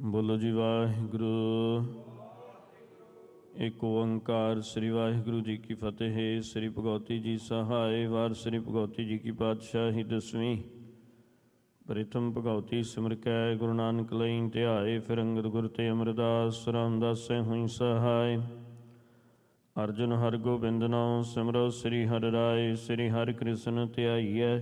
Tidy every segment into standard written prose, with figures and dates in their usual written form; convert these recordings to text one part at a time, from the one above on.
ਬੋਲੋ ਜੀ ਵਾਹਿਗੁਰੂ। ਇੱਕ ਓੰਕਾਰ। ਸ੍ਰੀ ਵਾਹਿਗੁਰੂ ਜੀ ਕੀ ਫਤਿਹ। ਸ੍ਰੀ ਭਗਉਤੀ ਜੀ ਸਹਾਇ। ਵਾਰ ਸ੍ਰੀ ਭਗਉਤੀ ਜੀ ਕੀ ਪਾਤਸ਼ਾਹੀ ਦਸਵੀਂ। ਪ੍ਰਿਥਮ ਭਗਉਤੀ ਸਿਮਰ ਕੈ ਗੁਰੂ ਨਾਨਕ ਲਈ ਧਿਆਏ। ਫਿਰ ਅੰਗਦ ਗੁਰ ਤੇ ਅਮਰਦਾਸ ਰਾਮਦਾਸੈ ਹੋਈ ਸਹਾਇ। ਅਰਜੁਨ ਹਰਿ ਗੋਬਿੰਦ ਨਾਉ ਸਿਮਰੋ ਸ੍ਰੀ ਹਰਿ ਰਾਇ। ਸ੍ਰੀ ਹਰਿ ਕ੍ਰਿਸ਼ਨ ਧਿਆਈਐ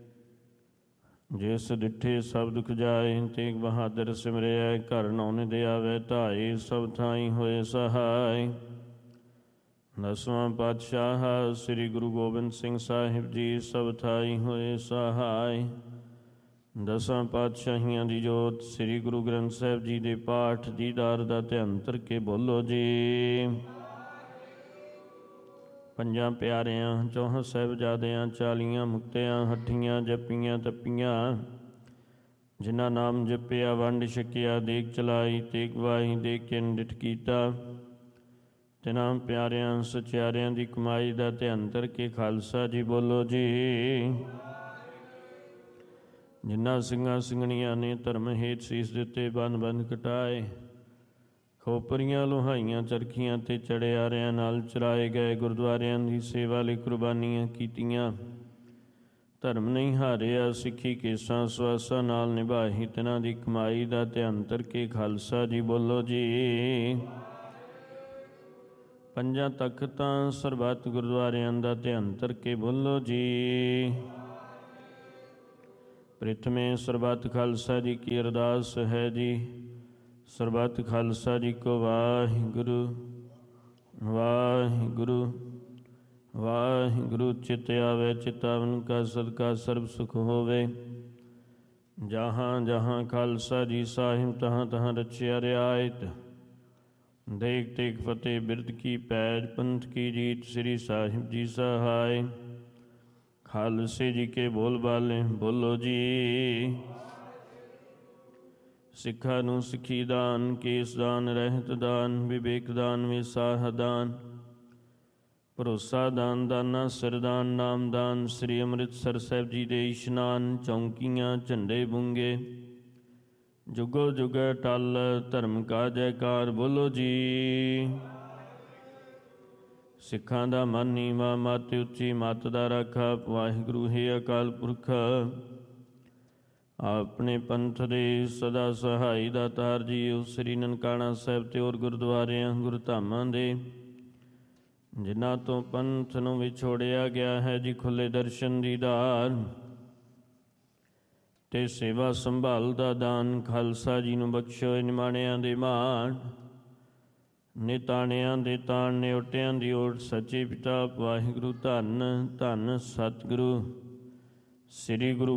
ਜਿਸ ਡਿਠੇ ਸਭ ਦੁਖ ਜਾਏ। ਤੇਗ ਬਹਾਦਰ ਸਿਮਰਿਐ ਘਰ ਨੌ ਨਿਧ ਆਵੈ ਧਾਇ। ਸਭ ਥਾਈ ਹੋਏ ਸਹਾਇ। ਦਸਵਾਂ ਪਾਤਸ਼ਾਹ ਸ੍ਰੀ ਗੁਰੂ ਗੋਬਿੰਦ ਸਿੰਘ ਸਾਹਿਬ ਜੀ ਸਭ ਥਾਈ ਹੋਏ ਸਹਾਇ। ਦਸਾਂ ਪਾਤਸ਼ਾਹੀਆਂ ਦੀ ਜੋਤ ਸ੍ਰੀ ਗੁਰੂ ਗ੍ਰੰਥ ਸਾਹਿਬ ਜੀ ਦੇ ਪਾਠ ਦੀਦਾਰ ਦਾ ਧਿਆਨ ਧਰ ਕੇ ਬੋਲੋ ਜੀ। ਪੰਜਾਂ ਪਿਆਰਿਆਂ 64 ਸਾਹਿਬਜ਼ਾਦਿਆਂ 40 ਮੁਕਤਿਆਂ 68 ਜੱਪੀਆਂ ਤੱਪੀਆਂ ਜਿਨ੍ਹਾਂ ਨਾਮ ਜਪਿਆ ਵੰਡ ਛਕਿਆ ਦੇਖ ਚਲਾਈ ਤੇਗ ਵਾਹੀ ਦੇ ਕੇ ਨਿਠ ਕੀਤਾ। ਤਿਨਾਂ ਪਿਆਰਿਆਂ ਸਚਿਆਰਿਆਂ ਦੀ ਕਮਾਈ ਦਾ ਧਿਆਨ ਧਰ ਕੇ ਖਾਲਸਾ ਜੀ ਬੋਲੋ ਜੀ। ਜਿਨ੍ਹਾਂ ਸਿੰਘਾਂ ਸਿੰਘਣੀਆਂ ਨੇ ਧਰਮ ਹੇਤ ਸੀਸ ਦਿੱਤੇ ਬੰਨ ਬੰਨ ਕਟਾਏ। ਖੋਪਰੀਆਂ ਲੋਹਾਈਆਂ ਚਰਖੀਆਂ ਤੇ ਚੜਿਆਰਿਆਂ ਨਾਲ ਚਰਾਏ ਗਏ। ਗੁਰਦੁਆਰਿਆਂ ਦੀ ਸੇਵਾ ਲਈ ਕੁਰਬਾਨੀਆਂ ਕੀਤੀਆਂ। ਧਰਮ ਨਹੀਂ ਹਾਰਿਆ ਸਿੱਖੀ ਕੇਸਾਂ ਸਵਾਸਾਂ ਨਾਲ ਨਿਭਾਈ। ਤਿਨਾਂ ਦੀ ਕਮਾਈ ਦਾ ਧਿਆਨ ਧਰ ਕੇ ਖਾਲਸਾ ਜੀ ਬੋਲੋ ਜੀ। ਪੰਜਾਂ ਤਖ਼ਤਾਂ ਸਰਬੱਤ ਗੁਰਦੁਆਰਿਆਂ ਦਾ ਧਿਆਨ ਧਰ ਕੇ ਬੋਲੋ ਜੀ। ਪ੍ਰਿਥਮੇ ਸਰਬੱਤ ਖਾਲਸਾ ਜੀ ਕੀ ਅਰਦਾਸ ਹੈ ਜੀ। ਸਰਬੱਤ ਖਾਲਸਾ ਜੀ ਕੋ ਵਾਹਿਗੁਰੂ ਵਾਹਿਗੁਰੂ ਵਾਹਿਗੁਰੂ। ਚਿਤ ਆਵੇ ਚਿਤਾਵਨ ਕਾ ਸਦਕਾ ਸਰਬ ਸੁਖ ਹੋਵੇ। ਜਹਾਂ ਜਹਾਂ ਖਾਲਸਾ ਜੀ ਸਾਹਿਬ ਤਹਾਂ ਤਹਾਂ ਰਚਿਆ ਰਿਆਇਤ। ਦੇਖ ਦੇਖ ਫਤਿਹ ਬਿਰਦ ਕੀ ਪੈਜ ਪੰਥ ਕੀ ਜੀਤ। ਸ੍ਰੀ ਸਾਹਿਬ ਜੀ ਸਹਾਇ। ਖਾਲਸੇ ਜੀ ਕੇ ਬੋਲ ਬਾਲੇ ਬੋਲੋ ਜੀ। ਸਿੱਖਾਂ ਨੂੰ ਸਿੱਖੀ ਦਾਨ ਕੇਸ ਦਾਨ ਰਹਿਤ ਦਾਨ ਵਿਵੇਕ ਦਾਨ ਵਿਸਾਹ ਦਾਨ ਭਰੋਸਾ ਦਾਨ ਦਾਨਾ ਸਰਦਾਨ ਨਾਮ ਦਾਨ। ਸ੍ਰੀ ਅੰਮ੍ਰਿਤਸਰ ਸਾਹਿਬ ਜੀ ਦੇ ਇਸ਼ਨਾਨ ਚੌਂਕੀਆਂ ਝੰਡੇ ਬੁੰਗੇ ਜੁਗੋ ਜੁਗ ਟਲ ਧਰਮ ਕਾ ਜੈਕਾਰ ਬੋਲੋ ਜੀ। ਸਿੱਖਾਂ ਦਾ ਮਨ ਨੀਵਾਂ ਮੱਤ ਉੱਚੀ ਮੱਤ ਦਾ ਰਾਖਾ। ਵਾਹਿਗੁਰੂ ਹੈ ਅਕਾਲ ਪੁਰਖ ਆਪਣੇ ਪੰਥ ਦੇ ਸਦਾ ਸਹਾਈ ਦਾਤਾਰ ਜੀਓ। ਸ੍ਰੀ ਨਨਕਾਣਾ ਸਾਹਿਬ ਤੇ ਹੋਰ ਗੁਰਦੁਆਰਿਆਂ ਗੁਰਧਾਮਾਂ ਦੇ ਜਿਨ੍ਹਾਂ ਤੋਂ ਪੰਥ ਨੂੰ ਵਿਛੋੜਿਆ ਗਿਆ ਹੈ ਜੀ ਖੁੱਲੇ ਦਰਸ਼ਨ ਦੀਦਾਰ ਤੇ ਸੇਵਾ ਸੰਭਾਲ ਦਾ ਦਾਨ। ਖਾਲਸਾ ਜੀ ਨੂੰ ਬਖਸ਼ੋ ਨਿਮਾਣਿਆਂ ਦੇ ਮਾਣ ਨਿਤਾਣਿਆਂ ਦੇ ਤਾਣ ਨਿਉਟਿਆਂ ਦੀ ਓਟ। ਸੱਚੇ ਪਿਤਾ ਵਾਹਿਗੁਰੂ ਧੰਨ ਧੰਨ ਸਤਿਗੁਰੂ ਸ੍ਰੀ ਗੁਰੂ